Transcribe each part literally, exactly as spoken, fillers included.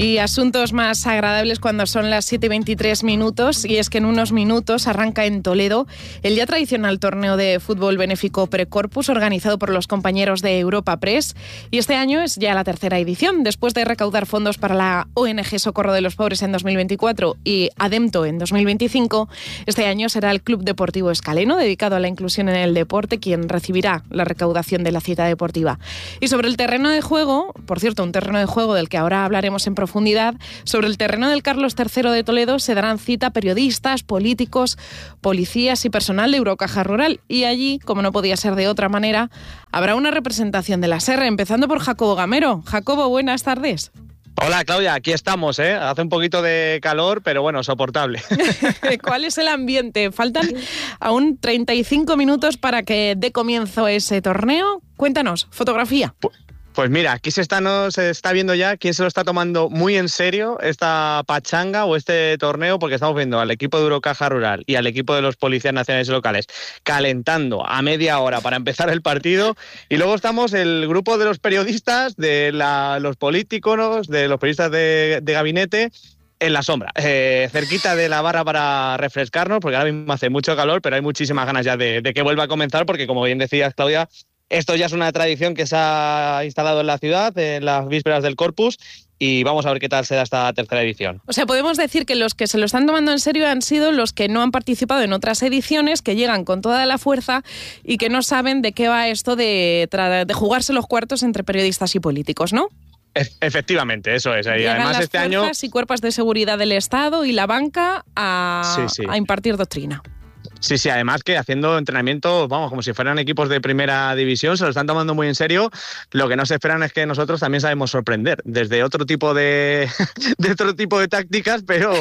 Y asuntos más agradables cuando son las siete y veintitrés minutos, y es que en unos minutos arranca en Toledo el ya tradicional torneo de fútbol benéfico Precorpus, organizado por los compañeros de Europa Press, y este año es ya la tercera edición. Después de recaudar fondos para la O N G Socorro de los Pobres en dos mil veinticuatro y Ademto en dos mil veinticinco, este año será el Club Deportivo Escaleno, dedicado a la inclusión en el deporte, quien recibirá la recaudación de la cita deportiva. Y sobre el terreno de juego, por cierto, un terreno de juego del que ahora hablaremos en profundidad, sobre el terreno del Carlos tercero de Toledo se darán cita periodistas, políticos, policías y personal de Eurocaja Rural. Y allí, como no podía ser de otra manera, habrá una representación de la S E R, empezando por Jacobo Gamero. Jacobo, buenas tardes. Hola Claudia, aquí estamos, ¿eh? Hace un poquito de calor, pero bueno, soportable. ¿Cuál es el ambiente? Faltan aún treinta y cinco minutos para que dé comienzo ese torneo. Cuéntanos, fotografía. Pues, pues mira, aquí se está, no, se está viendo ya quién se lo está tomando muy en serio esta pachanga o este torneo, porque estamos viendo al equipo de Eurocaja Rural y al equipo de los policías nacionales y locales calentando a media hora para empezar el partido, y luego estamos el grupo de los periodistas, de la, los políticos, de los periodistas de, de gabinete, en la sombra, eh, cerquita de la barra para refrescarnos, porque ahora mismo hace mucho calor, pero hay muchísimas ganas ya de, de que vuelva a comenzar, porque como bien decías, Claudia, esto ya es una tradición que se ha instalado en la ciudad, en las vísperas del Corpus, y vamos a ver qué tal se da esta tercera edición. O sea, podemos decir que los que se lo están tomando en serio han sido los que no han participado en otras ediciones, que llegan con toda la fuerza y que no saben de qué va esto de, de jugarse los cuartos entre periodistas y políticos, ¿no? Efectivamente, eso es. Y Llegan además las este año fuerzas y cuerpos de seguridad del Estado y la banca a, sí, sí. a impartir doctrina. Sí, sí, además que haciendo entrenamientos, vamos, como si fueran equipos de primera división, se lo están tomando muy en serio. Lo que no se esperan es que nosotros también sabemos sorprender desde otro tipo de, de otro tipo de tácticas, pero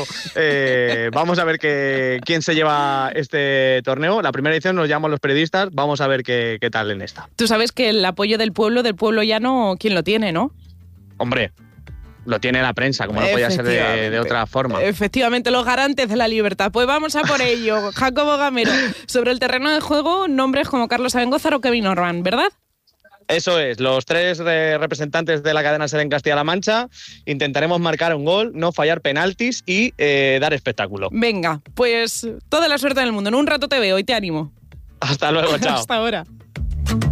eh, vamos a ver que, quién se lleva este torneo. La primera edición nos llamamos los periodistas, vamos a ver qué, qué tal en esta. Tú sabes que el apoyo del pueblo, del pueblo llano, ¿quién lo tiene, no? Hombre, lo tiene la prensa, como no podía ser de, de otra forma. Efectivamente, los garantes de la libertad. Pues vamos a por ello. Jacobo Gamero, sobre el terreno de juego, nombres como Carlos Abengózar o Kevin Orban, ¿verdad? Eso es, los tres representantes de la cadena SER en Castilla-La Mancha intentaremos marcar un gol, no fallar penaltis y eh, dar espectáculo. Venga, pues toda la suerte del mundo. En un rato te veo y te animo. Hasta luego, chao. Hasta ahora.